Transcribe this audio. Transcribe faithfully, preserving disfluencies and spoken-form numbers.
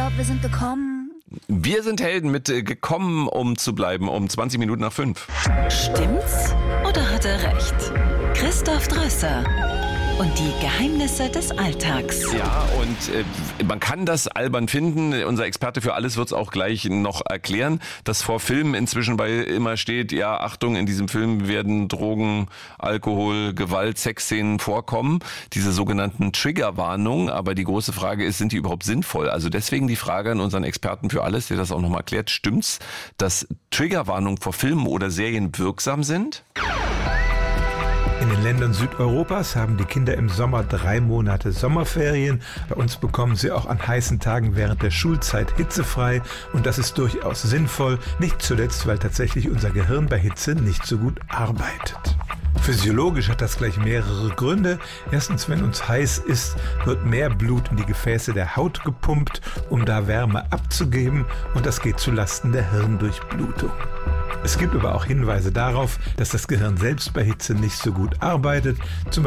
glaub, wir sind gekommen. Wir sind Helden mit äh, gekommen, um zu bleiben, um zwanzig Minuten nach fünf. Stimmt's oder hat er recht? Christoph Drösser und die Geheimnisse des Alltags. Ja, und äh, man kann das albern finden. Unser Experte für alles wird es auch gleich noch erklären, dass vor Filmen inzwischen bei immer steht, ja, Achtung, in diesem Film werden Drogen, Alkohol, Gewalt, Sexszenen vorkommen. Diese sogenannten Triggerwarnungen. Aber die große Frage ist, sind die überhaupt sinnvoll? Also deswegen die Frage an unseren Experten für alles, der das auch nochmal erklärt. Stimmt's, dass Triggerwarnungen vor Filmen oder Serien wirksam sind? In den Ländern Südeuropas haben die Kinder im Sommer drei Monate Sommerferien. Bei uns bekommen sie auch an heißen Tagen während der Schulzeit hitzefrei. Und das ist durchaus sinnvoll, nicht zuletzt, weil tatsächlich unser Gehirn bei Hitze nicht so gut arbeitet. Physiologisch hat das gleich mehrere Gründe. Erstens, wenn uns heiß ist, wird mehr Blut in die Gefäße der Haut gepumpt, um da Wärme abzugeben. Und das geht zulasten der Hirndurchblutung. Es gibt aber auch Hinweise darauf, dass das Gehirn selbst bei Hitze nicht so gut arbeitet. Zum